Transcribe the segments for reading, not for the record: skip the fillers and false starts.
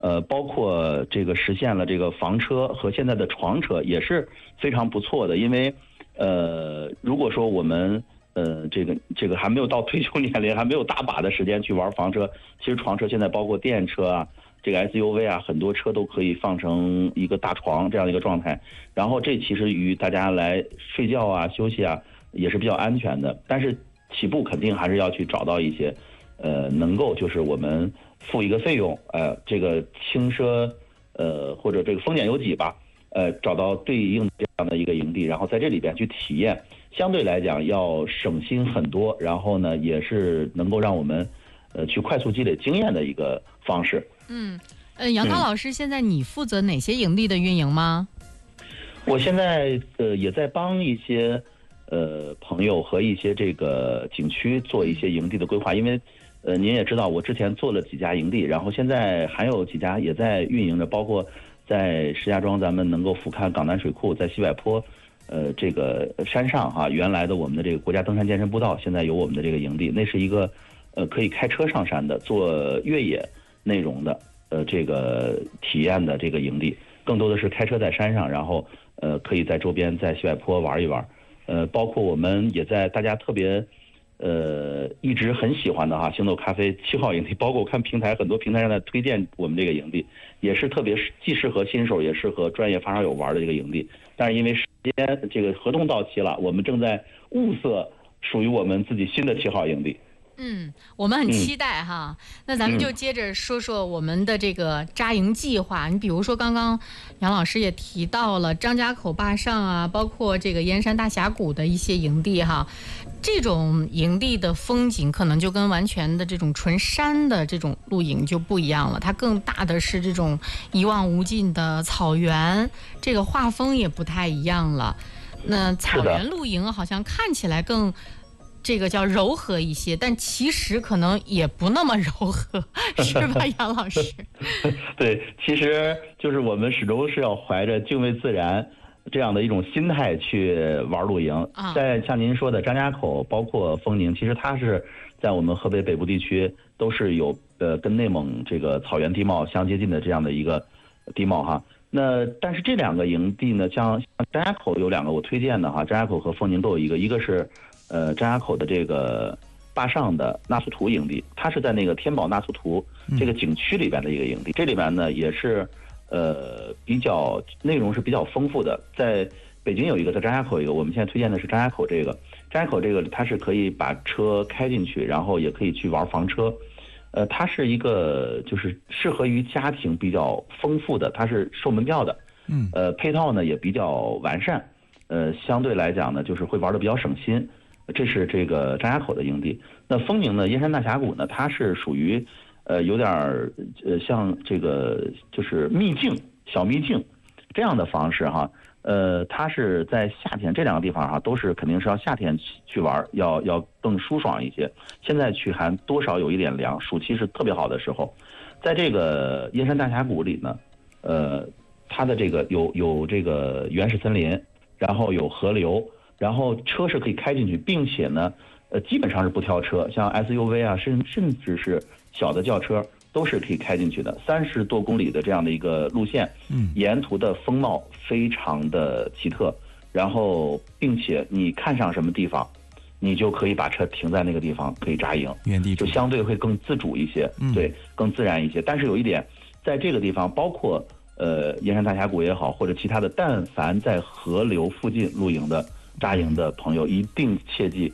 包括这个实现了这个房车和现在的床车也是非常不错的。因为如果说我们这个还没有到退休年龄，还没有大把的时间去玩房车，其实床车现在包括电车啊，这个 SUV 啊，很多车都可以放成一个大床这样的一个状态。然后这其实于大家来睡觉啊、休息啊也是比较安全的。但是起步肯定还是要去找到一些能够就是我们付一个费用，这个轻奢或者这个丰俭由己吧，找到对应这样的一个营地，然后在这里边去体验，相对来讲要省心很多，然后呢也是能够让我们去快速积累经验的一个方式。 杨涛老师，现在你负责哪些营地的运营吗？ 我现在也在帮一些朋友和一些这个景区做一些营地的规划。因为您也知道，我之前做了几家营地，然后现在还有几家也在运营着，包括在石家庄咱们能够俯瞰港南水库，在西柏坡这个山上哈，原来的我们的这个国家登山健身步道，现在有我们的这个营地，那是一个可以开车上山的，做越野内容的这个体验的这个营地，更多的是开车在山上，然后可以在周边在西柏坡玩一玩。包括我们也在大家特别一直很喜欢的哈，星斗咖啡7号营地，包括我看平台很多平台上在推荐我们这个营地，也是特别既适合新手也适合专业发烧友玩的这个营地。但是因为时间这个合同到期了，我们正在物色属于我们自己新的7号营地。 我们很期待哈。那咱们就接着说说我们的这个扎营计划。你比如说刚刚杨老师也提到了张家口坝上啊，包括这个燕山大峡谷的一些营地哈。这种营地的风景可能就跟完全的这种纯山的这种露营就不一样了，它更大的是这种一望无尽的草原，这个画风也不太一样了。那草原露营好像看起来更这个叫柔和一些，但其实可能也不那么柔和，是吧，杨老师？ 对，其实就是我们始终是要怀着敬畏自然这样的一种心态去玩露营。在像您说的张家口，包括丰宁，其实它是在我们河北北部地区都是有跟内蒙这个草原地貌相接近的这样的一个地貌哈。那但是这两个营地呢，像张家口有两个我推荐的哈，张家口和丰宁都有一个是张家口的这个坝上的纳苏图营地，它是在那个天宝纳苏图这个景区里边的一个营地。这里边呢也是比较内容是比较丰富的。在北京有一个，在张家口有一个，我们现在推荐的是张家口这个。张家口这个它是可以把车开进去，然后也可以去玩房车。它是一个就是适合于家庭比较丰富的，它是收门票的。配套呢也比较完善。相对来讲呢，就是会玩的比较省心。这是这个张家口的营地。那丰宁呢，燕山大峡谷呢，它是属于有点像这个就是秘境小秘境这样的方式哈。它是在夏天，这两个地方哈都是肯定是要夏天去玩，要更舒爽一些。现在去还多少有一点凉，暑期是特别好的时候。在这个燕山大峡谷里呢，它的这个有这个原始森林，然后有河流，然后车是可以开进去，并且呢，基本上是不挑车，像 SUV 啊，甚至是小的轿车都是可以开进去的，30多公里的这样的一个路线。沿途的风貌非常的奇特，然后并且你看上什么地方，你就可以把车停在那个地方，可以扎营， 原地就相对会更自主一些，对，更自然一些。但是有一点，在这个地方，包括燕山大峡谷也好，或者其他的，但凡在河流附近露营的扎营的朋友，一定切记，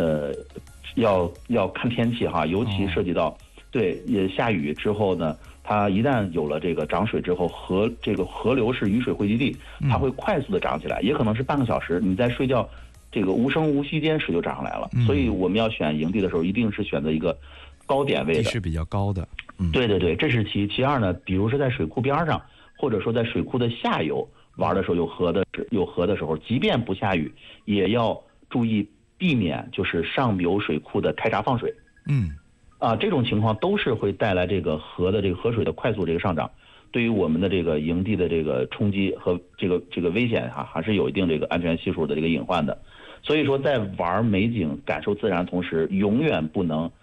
要看天气哈，尤其涉及到对也下雨之后呢，它一旦有了这个涨水之后，这个河流是雨水汇集地，它会快速的涨起来，也可能是半个小时，你在睡觉这个无声无息间水就涨上来了。所以我们要选营地的时候，一定是选择一个高点位的， 地势比较高的。 对对对，这是其二呢，比如说在水库边上，或者说在水库的下游玩的时候，有河的时候，即便不下雨，也要注意避免就是上游水库的开闸放水。这种情况都是会带来这个河水的快速这个上涨，对于我们的这个营地的这个冲击和这个危险哈，还是有一定这个安全系数的这个隐患的。所以说，在玩美景、感受自然的同时，永远不能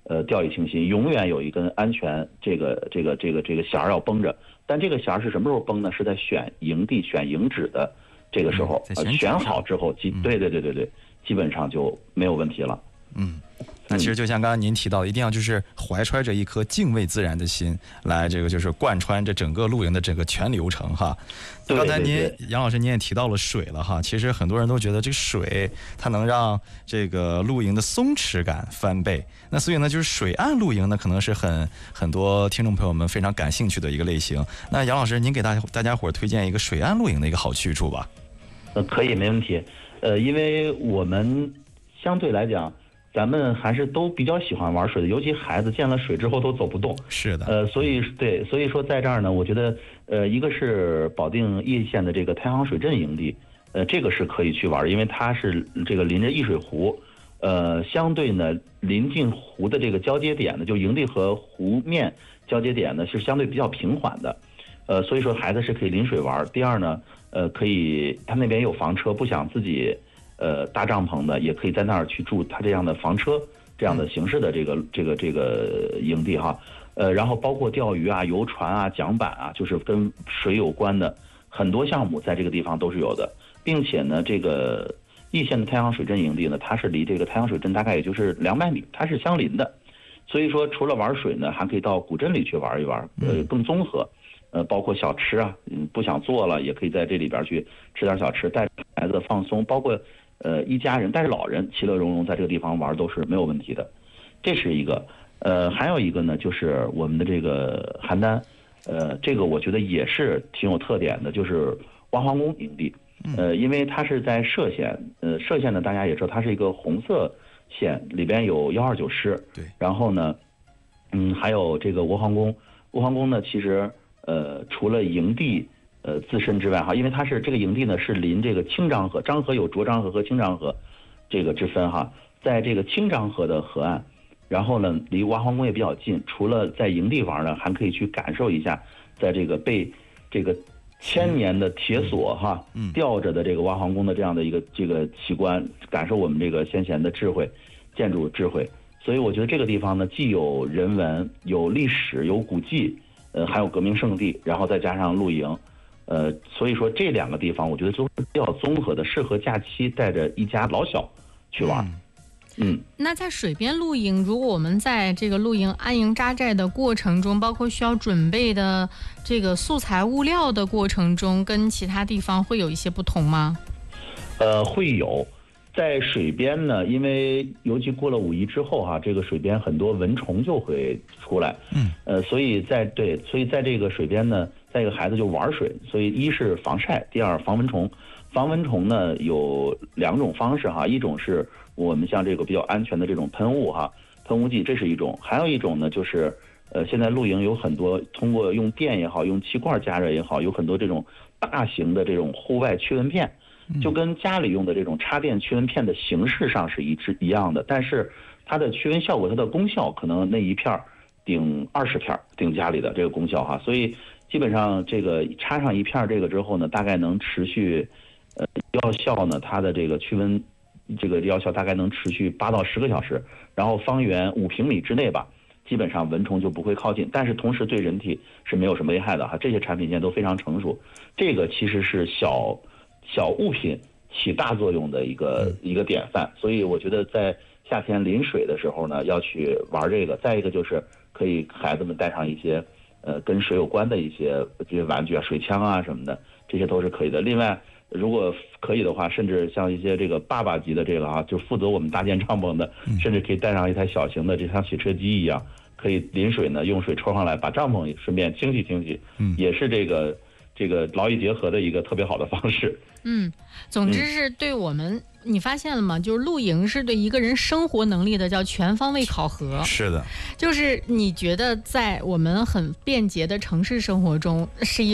掉以轻心，永远有一根安全这个弦儿要绷着。但这个弦儿是什么时候绷呢？是在选营地、选营址的这个时候，选好之后，对，基本上就没有问题了。 那其实就像刚刚您提到的，一定要就是怀揣着一颗敬畏自然的心来这个就是贯穿这整个露营的整个全流程哈。刚才杨老师您也提到了水了哈，其实很多人都觉得这个水它能让这个露营的松弛感翻倍，那所以呢就是水岸露营呢可能是很多听众朋友们非常感兴趣的一个类型。那杨老师您给大家伙推荐一个水岸露营的一个好去处吧。 可以，没问题。因为我们相对来讲咱们还是都比较喜欢玩水的，尤其孩子见了水之后都走不动。 是的。 所以说在这儿呢，我觉得一个是保定易县的这个太行水镇营地，这个是可以去玩，因为它是这个临着易水湖，相对呢临近湖的这个交接点呢，就营地和湖面交接点呢是相对比较平缓的，所以说孩子是可以临水玩。第二呢，可以他那边有房车，不想自己搭帐篷的，也可以在那儿去住他这样的房车这样的形式的这个营地哈。然后包括钓鱼啊、游船啊、桨板啊，就是跟水有关的很多项目在这个地方都是有的，并且呢，这个易县的太行水镇营地呢，它是离这个太行水镇大概也就是200米，它是相邻的，所以说除了玩水呢，还可以到古镇里去玩一玩，更综合。包括小吃啊，不想做了也可以在这里边去吃点小吃，带着孩子放松，包括一家人带着老人其乐融融在这个地方玩都是没有问题的，这是一个。还有一个呢，就是我们的这个邯郸，这个我觉得也是挺有特点的，就是蛙皇宫营地。因为它是在歙县，歙县呢大家也知道它是一个红色县，里边有129师， 对， 然后呢，还有这个窝皇宫。窝皇宫呢，其实除了营地自身之外哈，因为它是这个营地呢是临这个清漳河，漳河有浊漳河和清漳河这个之分哈，在这个清漳河的河岸，然后呢离蛙皇宫也比较近，除了在营地玩呢，还可以去感受一下在这个被这个1000年的铁索哈吊着的这个蛙皇宫的这样的一个这个奇观，感受我们这个先贤的智慧，建筑智慧。所以我觉得这个地方呢，既有人文、有历史、有古迹，还有革命圣地，然后再加上露营，所以说这2个地方我觉得都是比较综合的，适合假期带着一家老小去玩。 那在水边露营，如果我们在这个露营安营扎寨的过程中，包括需要准备的这个素材物料的过程中，跟其他地方会有一些不同吗？ 会有。在水边呢，因为尤其过了5一之后哈，这个水边很多蚊虫就会出来，所以在这个水边呢，再一个孩子就玩水，所以一是防晒，第二防蚊虫。防蚊虫呢有2种方式哈，一种是我们像这个比较安全的这种喷雾哈，喷雾剂，这是一种；还有一种呢就是现在露营有很多通过用电也好，用气罐加热也好，有很多这种大型的这种户外驱蚊片。就跟家里用的这种插电驱蚊片的形式上是一样的，但是它的驱蚊效果，它的功效可能那一片顶20片，顶家里的这个功效哈，所以基本上这个插上一片这个之后呢，大概能持续，药效呢，它的这个驱蚊这个药效大概能持续8到10个小时，然后方圆5平米之内吧，基本上蚊虫就不会靠近，但是同时对人体是没有什么危害的哈，这些产品现在都非常成熟，这个其实是小物品起大作用的一个典范，所以我觉得在夏天临水的时候呢，要去玩这个。再一个就是可以孩子们带上一些跟水有关的一些这些玩具啊，水枪啊什么的，这些都是可以的。另外，如果可以的话，甚至像一些这个爸爸级的这个啊，就负责我们搭建帐篷的，甚至可以带上一台小型的，就像洗车机一样，可以临水呢用水抽上来，把帐篷顺便清洗，也是这个劳逸结合的一个特别好的方式。 总之是对我们，你发现了吗？就是露营是对一个人生活能力的叫全方位考核。 是的， 就是你觉得在我们很便捷的城市生活中是一种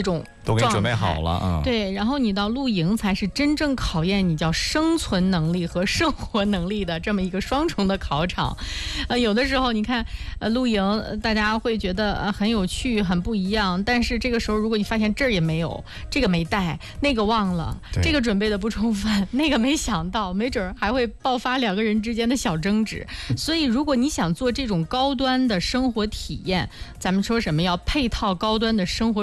都给你准备好了啊。 对，然后你到露营才是真正考验你叫生存能力和生活能力的这么一个双重的考场。有的时候你看，露营大家会觉得很有趣、很不一样，但是这个时候如果你发现这儿也没有，这个没带，那个忘了，这个准备的不充分，那个没想到，没准还会爆发2个人之间的小争执。所以如果你想做这种高端的生活体验，咱们说什么要配套高端的生活